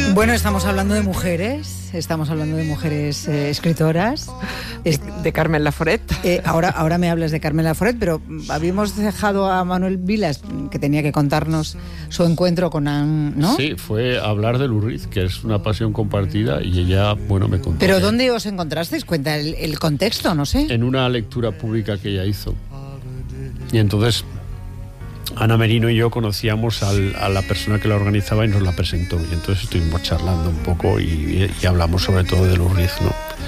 Bueno, estamos hablando de mujeres escritoras. De Carmen Laforet. Ahora me hablas de Carmen Laforet, pero habíamos dejado a Manuel Vilas, que tenía que contarnos su encuentro con Anne, ¿no? Sí, fue hablar de Lurriz, que es una pasión compartida, y ella, bueno, me contó. ¿Pero dónde os encontrasteis? Cuenta el contexto, no sé. En una lectura pública que ella hizo. Y entonces Ana Merino y yo conocíamos a la persona que la organizaba y nos la presentó. Y entonces estuvimos charlando un poco y hablamos sobre todo de Lurriz, ¿no?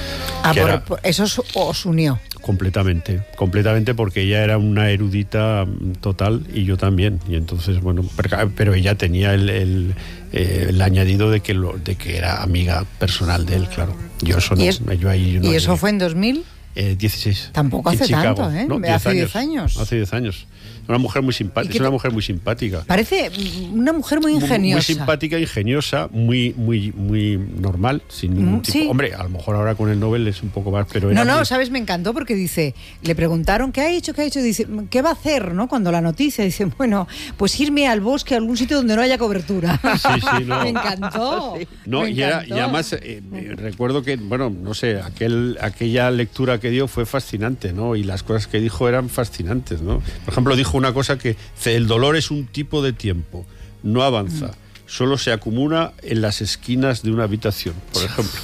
Eso os unió. Completamente, porque ella era una erudita total y yo también. Y entonces, bueno, pero ella tenía el añadido de que era amiga personal de él, claro. Yo eso no. ¿Y eso fue en 2000? 16. Tampoco hace tanto, ¿eh? No, hace 10 años. Hace 10 años. Una mujer muy simpática. Es una mujer muy simpática. Parece una mujer muy ingeniosa. Muy simpática, ingeniosa, muy normal, sin ningún tipo. Sí. Hombre, a lo mejor ahora con el Nobel es un poco más, pero ¿sabes? Me encantó porque le preguntaron ¿qué ha hecho? Dice, ¿qué va a hacer, no? Cuando la noticia dice, bueno, pues irme al bosque, a algún sitio donde no haya cobertura. Sí, no. Me encantó. Sí. No, y además recuerdo que, bueno, no sé, aquella lectura que dio fue fascinante, ¿no? Y las cosas que dijo eran fascinantes, ¿no? Por ejemplo, dijo una cosa que el dolor es un tipo de tiempo, no avanza. Solo se acumula en las esquinas de una habitación, por ejemplo.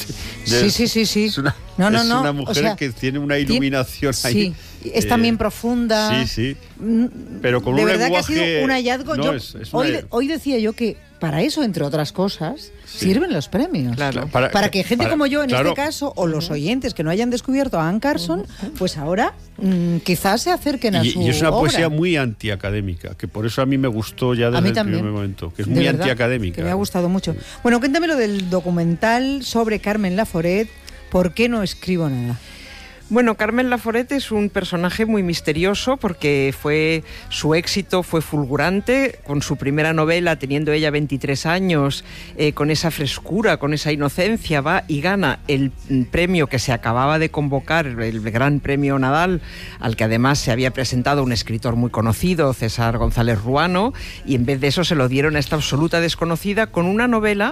Sí. Es una mujer que tiene una iluminación ahí. Sí, es también profunda. Sí. Pero con de un verdad lenguaje... que ha sido un hallazgo. Hoy decía yo que para eso, entre otras cosas, sirven los premios. Claro. Para que gente como yo, en este caso, o los oyentes que no hayan descubierto a Anne Carson, pues ahora quizás se acerquen a su obra. Y es una poesía muy antiacadémica, que por eso a mí me gustó ya desde el primer momento, que es muy antiacadémica. Que me ha gustado mucho. Bueno, cuéntame lo del documental sobre Carmen Laforet, ¿por qué no escribo nada? Bueno, Carmen Laforet es un personaje muy misterioso porque su éxito fue fulgurante con su primera novela, teniendo ella 23 años, con esa frescura, con esa inocencia, va y gana el premio que se acababa de convocar, el Gran Premio Nadal, al que además se había presentado un escritor muy conocido, César González Ruano, y en vez de eso se lo dieron a esta absoluta desconocida con una novela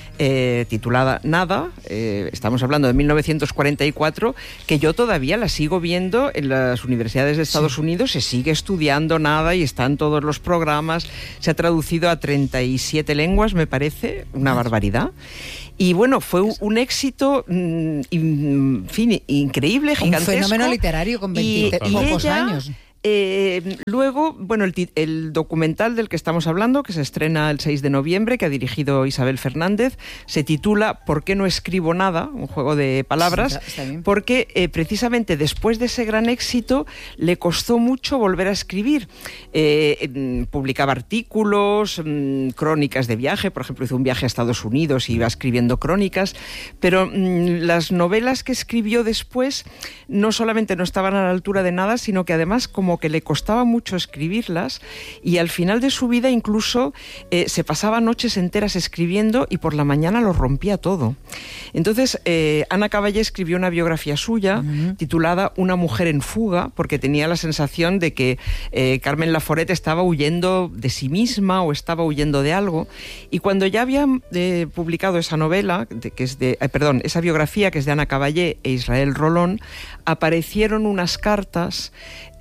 titulada Nada, estamos hablando de 1944, que yo todavía la sigo viendo en las universidades de Estados Unidos, se sigue estudiando Nada y está en todos los programas, se ha traducido a 37 lenguas, me parece, una barbaridad. Y bueno, fue un éxito, en fin, increíble, gigantesco. Un fenómeno literario con 20 pocos años. Luego, bueno, el documental del que estamos hablando, que se estrena el 6 de noviembre, que ha dirigido Isabel Fernández, se titula ¿Por qué no escribo nada? Un juego de palabras, está bien. Porque precisamente después de ese gran éxito le costó mucho volver a escribir. Publicaba artículos, crónicas de viaje, por ejemplo, hizo un viaje a Estados Unidos y iba escribiendo crónicas, pero las novelas que escribió después no solamente no estaban a la altura de Nada, sino que además como que le costaba mucho escribirlas, y al final de su vida incluso se pasaba noches enteras escribiendo y por la mañana lo rompía todo. Entonces Ana Caballé escribió una biografía suya titulada Una mujer en fuga, porque tenía la sensación de que Carmen Laforet estaba huyendo de sí misma o estaba huyendo de algo, y cuando ya había publicado esa novela, esa biografía que es de Ana Caballé e Israel Rolón, aparecieron unas cartas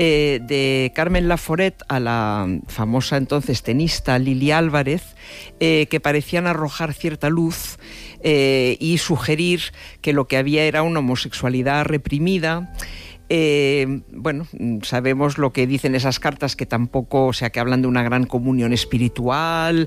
de Carmen Laforet a la famosa entonces tenista Lili Álvarez, que parecían arrojar cierta luz y sugerir que lo que había era una homosexualidad reprimida. Bueno, sabemos lo que dicen esas cartas, que tampoco, o sea, que hablan de una gran comunión espiritual,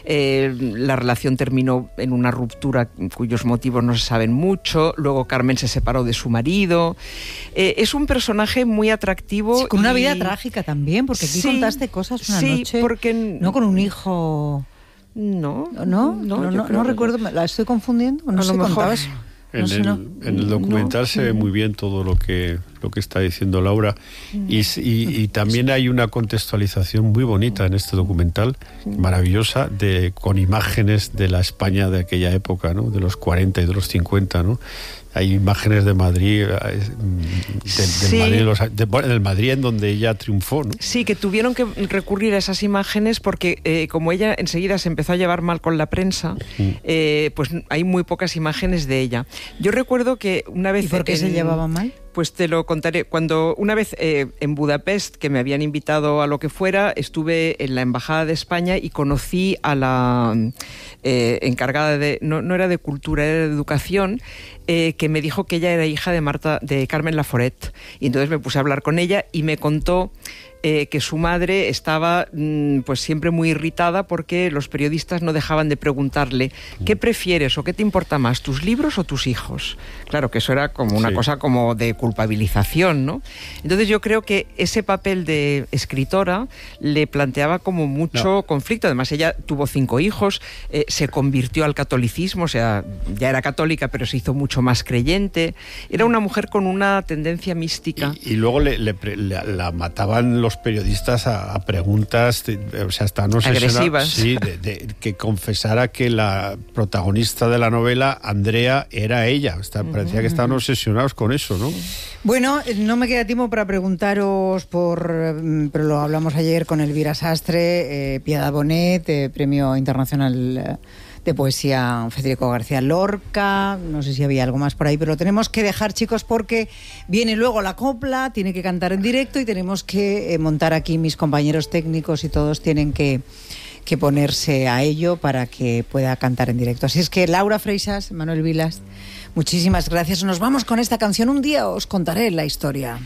la relación terminó en una ruptura cuyos motivos no se saben mucho, luego Carmen se separó de su marido. Es un personaje muy atractivo. Sí, con una vida trágica también, porque aquí contaste cosas una noche, porque no con un hijo... No recuerdo, ¿la estoy confundiendo? No sé, contabas... En el documental se ve muy bien todo lo que lo que está diciendo Laura. Y también hay una contextualización muy bonita en este documental, maravillosa, con imágenes de la España de aquella época, ¿no? De los 40 y de los 50, ¿no? Hay imágenes de Madrid, del Madrid en donde ella triunfó, ¿no? Sí, que tuvieron que recurrir a esas imágenes porque como ella enseguida se empezó a llevar mal con la prensa, pues hay muy pocas imágenes de ella. Yo recuerdo que una vez... ¿Y por qué se llevaba mal? Pues te lo contaré. Cuando una vez en Budapest, que me habían invitado a lo que fuera, estuve en la Embajada de España y conocí a la encargada de... No era de cultura, era de educación, que me dijo que ella era hija de Carmen Laforet. Y entonces me puse a hablar con ella y me contó que su madre estaba pues siempre muy irritada porque los periodistas no dejaban de preguntarle ¿qué prefieres o qué te importa más, tus libros o tus hijos? Claro, que eso era como una cosa como de culpabilización, ¿no? Entonces yo creo que ese papel de escritora le planteaba como mucho conflicto. Además ella tuvo 5 hijos, se convirtió al catolicismo, o sea, ya era católica pero se hizo mucho más creyente. Era una mujer con una tendencia mística. Y luego la mataban los periodistas a preguntas, o sea, estaban agresivas. Sí, que confesara que la protagonista de la novela, Andrea, era ella. Parecía que estaban obsesionados con eso, ¿no? Bueno, no me queda tiempo para preguntaros pero lo hablamos ayer con Elvira Sastre, Piedad Bonet, Premio Internacional de Poesía Federico García Lorca, no sé si había algo más por ahí, pero lo tenemos que dejar, chicos, porque viene luego la copla, tiene que cantar en directo y tenemos que montar aquí, mis compañeros técnicos y todos tienen que ponerse a ello para que pueda cantar en directo. Así es que Laura Freixas, Manuel Vilas, muchísimas gracias. Nos vamos con esta canción. Un día os contaré la historia.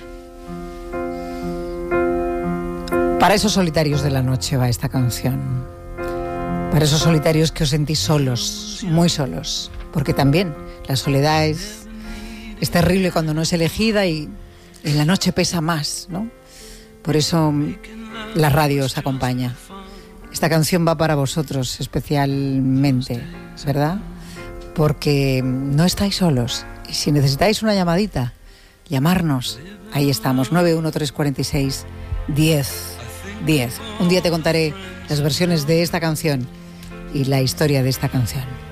Para esos solitarios de la noche va esta canción. Para esos solitarios que os sentís solos, muy solos. Porque también la soledad es terrible cuando no es elegida y en la noche pesa más, ¿no? Por eso la radio os acompaña. Esta canción va para vosotros especialmente, ¿verdad? Porque no estáis solos. Y si necesitáis una llamadita, llamarnos. Ahí estamos, 91346 1010. Un día te contaré las versiones de esta canción y la historia de esta canción.